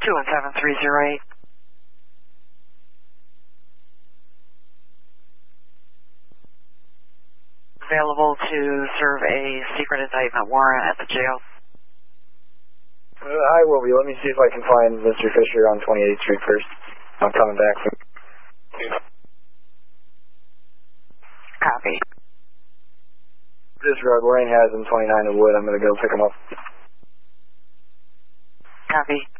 217308. Available to serve a secret indictment warrant at the jail. I will be. Let me see if I can find Mr. Fisher on 28th Street first. I'm coming back. Copy. Disregard Lorraine has him 29 in Wood. I'm going to go pick him up. Copy.